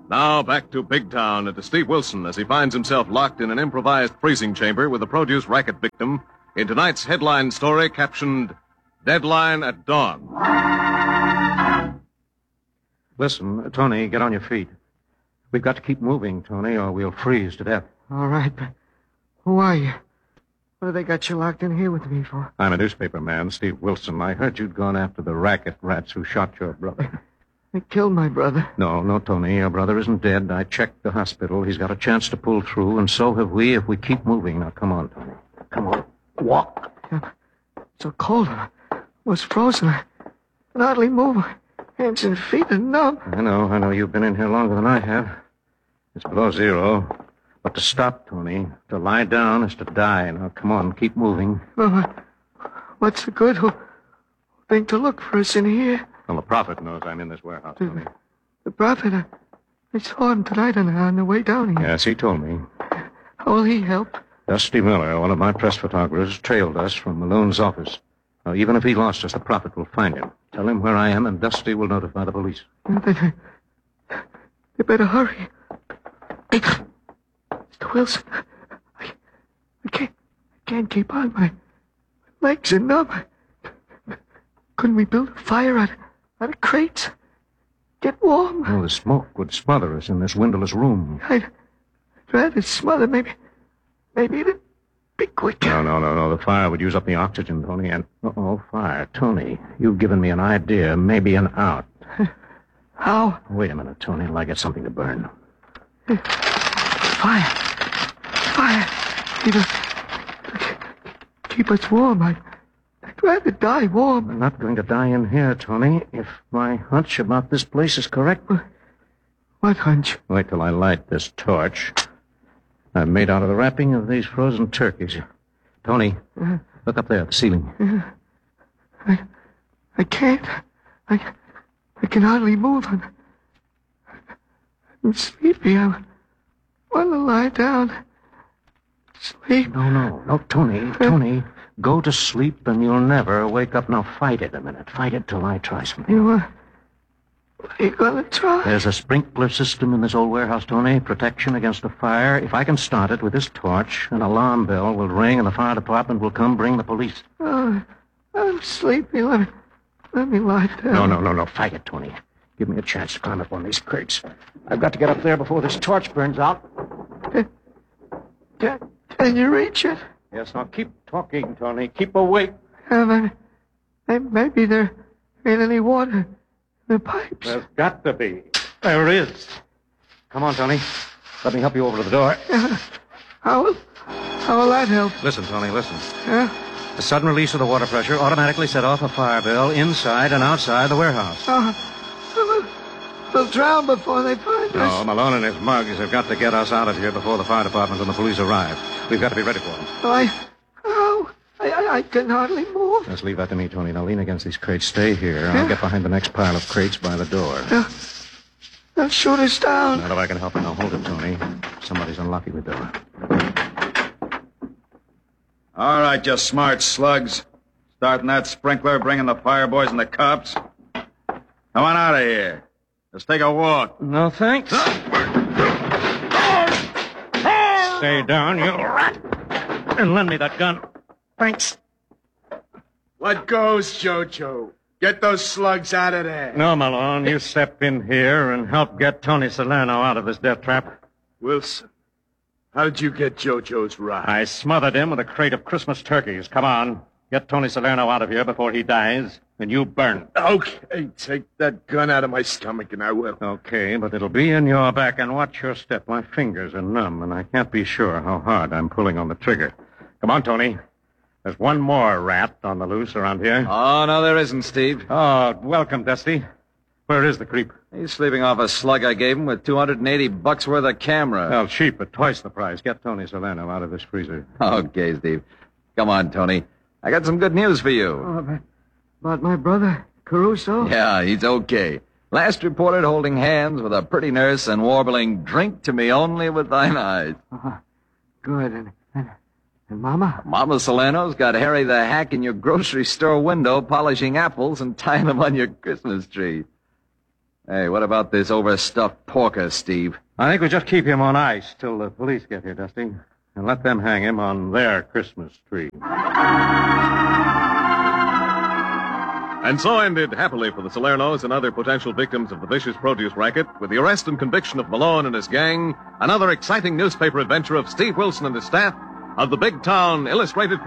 Now back to Big Town and to Steve Wilson as he finds himself locked in an improvised freezing chamber with a produce racket victim in tonight's headline story captioned Deadline at Dawn. Listen, Tony, get on your feet. We've got to keep moving, Tony, or we'll freeze to death. All right, but who are you? What have they got you locked in here with me for? I'm a newspaper man, Steve Wilson. I heard you'd gone after the racket rats who shot your brother. They killed my brother. No, Tony. Your brother isn't dead. I checked the hospital. He's got a chance to pull through, and so have we if we keep moving. Now, come on, Tony. Come on. Walk. It's so cold. I was frozen. I can hardly move. My hands and feet are numb. I know. You've been in here longer than I have. It's below zero. But to stop, Tony, to lie down is to die. Now, come on, keep moving. Oh, what's the good? Who think to look for us in here? Well, the prophet knows I'm in this warehouse, Tony. The prophet? I saw him tonight on the way down here. Yes, he told me. How will he help? Dusty Miller, one of my press photographers, trailed us from Malone's office. Now, even if he lost us, the prophet will find him. Tell him where I am, and Dusty will notify the police. They better hurry. Mr. Wilson, I can't keep on. My legs are numb. Couldn't we build a fire out of crates? Get warm? Oh, the smoke would smother us in this windowless room. I'd rather smother. Maybe it'd be quicker. No. The fire would use up the oxygen, Tony, and... fire. Tony, you've given me an idea, maybe an out. How? Wait a minute, Tony, till I get something to burn. Fire. Keep us warm. I'd rather die warm. I'm not going to die in here, Tony, if my hunch about this place is correct. What hunch? Wait till I light this torch. I've made out of the wrapping of these frozen turkeys. Tony, look up there at the ceiling. I can't. I can hardly move. I'm sleepy. I want to lie down. Sleep. No, Tony. Go to sleep and you'll never wake up. Now, fight it a minute. Fight it till I try something. What are you going to try? There's a sprinkler system in this old warehouse, Tony. Protection against a fire. If I can start it with this torch, an alarm bell will ring and the fire department will come bring the police. Oh, I'm sleepy. Let me lie down. No. Fight it, Tony. Give me a chance to climb up one of these crates. I've got to get up there before this torch burns out. Can you reach it? Yes, now keep talking, Tony. Keep awake. Maybe there ain't any water in the pipes. There's got to be. There is. Come on, Tony. Let me help you over to the door. How will that help? Listen, Tony, listen. Yeah? The sudden release of the water pressure automatically set off a fire bell inside and outside the warehouse. We'll drown before they find us. No, Malone and his mugs have got to get us out of here before the fire department and the police arrive. We've got to be ready for them. I can hardly move. Let's leave that to me, Tony. Now lean against these crates. Stay here. I'll get behind the next pile of crates by the door. They'll shoot us down. Not if I can help it. Now hold it, Tony. Somebody's unlocking the door. All right, you smart slugs. Starting that sprinkler, bringing the fire boys and the cops. Come on out of here. Let's take a walk. No, thanks. Stay down, you rat. And lend me that gun. Thanks. What goes, Jojo? Get those slugs out of there. No, Malone. You step in here and help get Tony Salerno out of this death trap. Wilson, how did you get Jojo's ride? I smothered him with a crate of Christmas turkeys. Come on. Get Tony Salerno out of here before he dies, and you burn. Okay, take that gun out of my stomach, and I will. Okay, but it'll be in your back, and watch your step. My fingers are numb, and I can't be sure how hard I'm pulling on the trigger. Come on, Tony. There's one more rat on the loose around here. Oh, no, there isn't, Steve. Oh, welcome, Dusty. Where is the creep? He's sleeping off a slug I gave him with $280 worth of camera. Well, cheap at twice the price. Get Tony Salerno out of this freezer. Okay, Steve. Come on, Tony. I got some good news for you. Oh, about my brother, Caruso? Yeah, he's okay. Last reported holding hands with a pretty nurse and warbling, "Drink to me only with thine eyes." Good. And Mama? Mama Salerno's got Harry the Hack in your grocery store window polishing apples and tying them on your Christmas tree. Hey, what about this overstuffed porker, Steve? I think we just keep him on ice till the police get here, Dusty, and let them hang him on their Christmas tree. And so ended, happily for the Salernos and other potential victims of the vicious produce racket, with the arrest and conviction of Malone and his gang, another exciting newspaper adventure of Steve Wilson and his staff of the Big Town Illustrated